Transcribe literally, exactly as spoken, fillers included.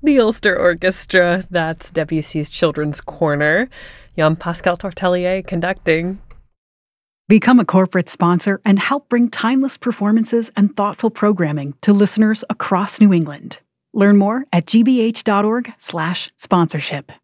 The Ulster Orchestra, that's Debussy's Children's Corner. Jean-Pascal Tortelier conducting. Become a corporate sponsor and help bring timeless performances and thoughtful programming to listeners across New England. Learn more at gbh.org slash sponsorship.